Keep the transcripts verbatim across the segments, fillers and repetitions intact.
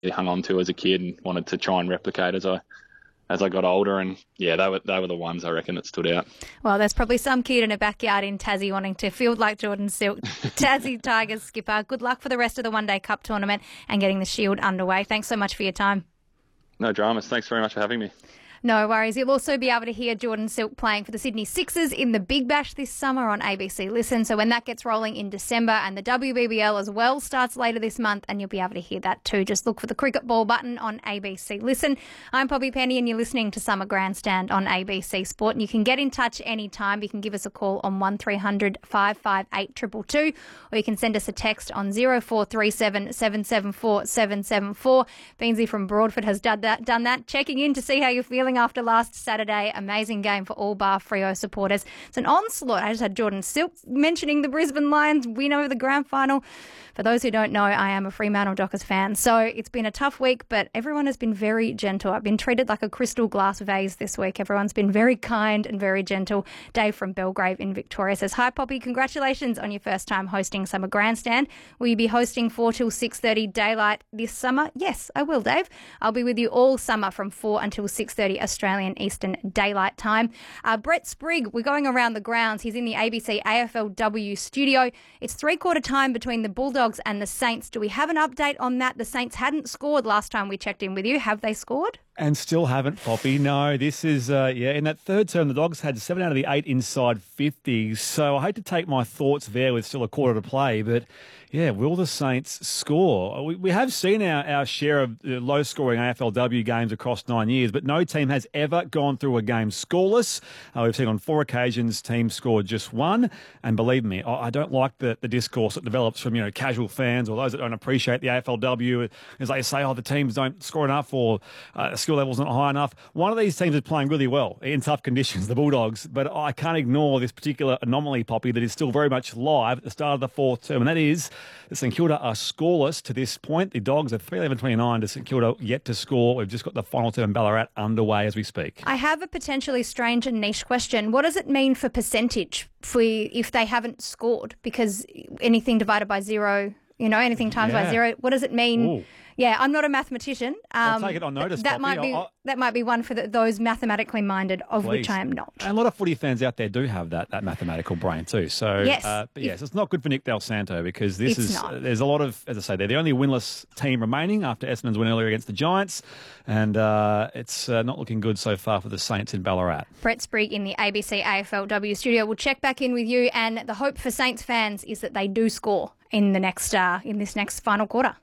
hung on to as a kid and wanted to try and replicate as I as I got older. And yeah, they were they were the ones I reckon that stood out. Well, there's probably some kid in a backyard in Tassie wanting to field like Jordan Silk. Tassie Tigers skipper, good luck for the rest of the One Day Cup tournament and getting the Shield underway. Thanks so much for your time. No dramas. Thanks very much for having me. No worries. You'll also be able to hear Jordan Silk playing for the Sydney Sixers in the Big Bash this summer on A B C Listen. So when that gets rolling in December, and the W B B L as well starts later this month, and you'll be able to hear that too. Just look for the cricket ball button on A B C Listen. I'm Poppy Penny and you're listening to Summer Grandstand on A B C Sport. And you can get in touch anytime. You can give us a call on one three hundred five five eight two two two, or you can send us a text on zero four three seven seven seven four seven seven four. Beansy from Broadford has done that, done that, checking in to see how you're feeling after last Saturday. Amazing game for all bar Freo supporters. It's an onslaught. I just had Jordan Silk mentioning the Brisbane Lions win over the grand final. For those who don't know, I am a Fremantle Dockers fan, so it's been a tough week, but everyone has been very gentle. I've been treated like a crystal glass vase this week. Everyone's been very kind and very gentle. Dave from Belgrave in Victoria says, "Hi Poppy, congratulations on your first time hosting Summer Grandstand. Will you be hosting four till six thirty daylight this summer?" Yes, I will, Dave. I'll be with you all summer from four until six thirty Australian Eastern Daylight Time. Uh, Brett Sprigg, we're going around the grounds. He's in the A B C A F L W studio. It's three-quarter time between the Bulldogs and the Saints. Do we have an update on that? The Saints hadn't scored last time we checked in with you. Have they scored? And still haven't, Poppy. No, this is, uh, yeah, in that third term, the Dogs had seven out of the eight inside fifty. So I hate to take my thoughts there with still a quarter to play, but yeah, will the Saints score? We, we have seen our, our share of uh, low-scoring A F L W games across nine years, but no team has ever gone through a game scoreless. Uh, we've seen on four occasions teams scored just one. And believe me, I, I don't like the, the discourse that develops from, you know, casual fans or those that don't appreciate the A F L W as they say, oh, the teams don't score enough or uh, skill level's not high enough. One of these teams is playing really well in tough conditions, the Bulldogs, but I can't ignore this particular anomaly, Poppy, that is still very much live at the start of the fourth term, and that is the St Kilda are scoreless to this point. The Dogs are three eleven twenty-nine to St Kilda yet to score. We've just got the final term Ballarat underway as we speak. I have a potentially strange and niche question. What does it mean for percentage for if they haven't scored? Because anything divided by zero, you know, anything times Yeah. by zero, what does it mean? Ooh. Yeah, I'm not a mathematician. I'll Um, take it on notice, That Poppy. might be I'll- that might be one for the, those mathematically minded, of which Please. I am not. And a lot of footy fans out there do have that that mathematical brain too. So Yes. uh, but yes, it's not good for Nick Del Santo because this It's is not. there's a lot of, as I say, they're the only winless team remaining after Essendon's win earlier against the Giants, and uh, it's uh, not looking good so far for the Saints in Ballarat. Brett Sprigg in the A B C A F L W studio. We'll check back in with you, and the hope for Saints fans is that they do score in the next uh, in this next final quarter.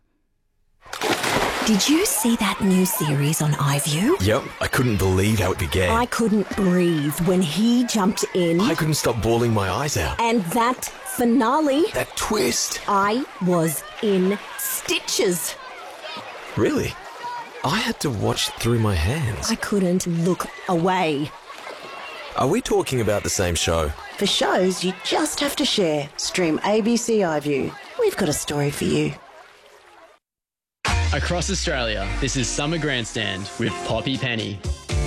Did you see that new series on iView? Yep, I couldn't believe how it began. I couldn't breathe when he jumped in. I couldn't stop bawling my eyes out. And that finale, That twist. I was in stitches. Really? I had to watch through my hands. I couldn't look away. Are we talking about the same show? For shows you just have to share, stream A B C iView. We've got a story for you. Across Australia, this is Summer Grandstand with Poppy Penny.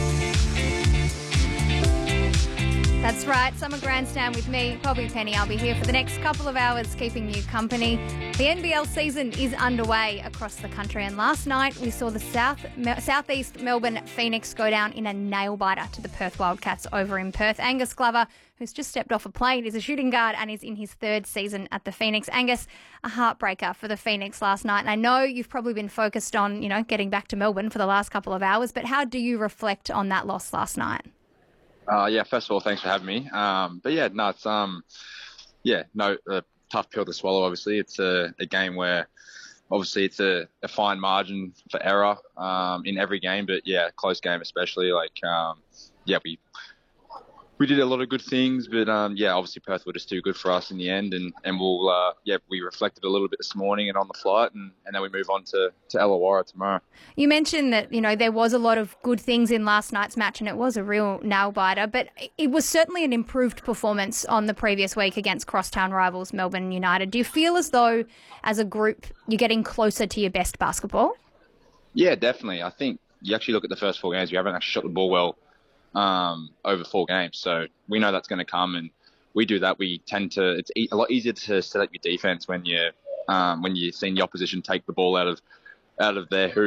That's right, Summer Grandstand with me, Poppy Penny. I'll be here for the next couple of hours keeping you company. The N B L season is underway across the country, and last night we saw the South Southeast Melbourne Phoenix go down in a nail-biter to the Perth Wildcats over in Perth. Angus Glover, who's just stepped off a plane, is a shooting guard and is in his third season at the Phoenix. Angus, a heartbreaker for the Phoenix last night. And I know you've probably been focused on, you know, getting back to Melbourne for the last couple of hours, but how do you reflect on that loss last night? Uh, yeah, first of all, thanks for having me. Um, but yeah, no, it's um, yeah, no, a tough pill to swallow. Obviously, it's a, a game where obviously it's a, a fine margin for error um, in every game. But yeah, close game especially. Like um, yeah, we we did a lot of good things, but um, yeah, obviously Perth were just too good for us in the end, and and we'll uh, yeah, we reflected a little bit this morning and on the flight, and, and then we move on to to Illawarra tomorrow. You mentioned that, you know, there was a lot of good things in last night's match, and it was a real nail-biter, but it was certainly an improved performance on the previous week against crosstown rivals Melbourne United. Do you feel as though, as a group, you're getting closer to your best basketball? Yeah, definitely. I think you actually look at the first four games, we haven't actually shot the ball well um, over four games, so we know that's going to come, and we do that. We tend to, it's e- a lot easier to set up your defense when you um, when you're seeing the opposition take the ball out of out of their hoop